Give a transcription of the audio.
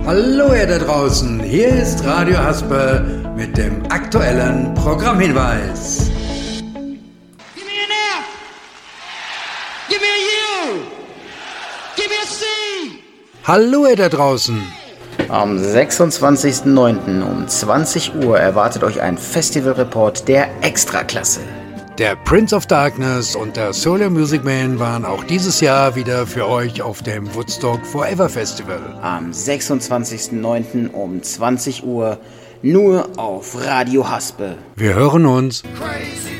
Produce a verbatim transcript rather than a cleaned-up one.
Hallo ihr da draußen, hier ist Radio Haspe mit dem aktuellen Programmhinweis. Give me an F. Give me a U. Give me a C. Hallo ihr da draußen. Am sechsundzwanzigsten neunten um zwanzig Uhr erwartet euch ein Festivalreport der Extraklasse. Der Prince of Darkness und der Solar Music Man waren auch dieses Jahr wieder für euch auf dem Woodstock Forever Festival. Am sechsundzwanzigsten neunten um zwanzig Uhr nur auf Radio Haspe. Wir hören uns.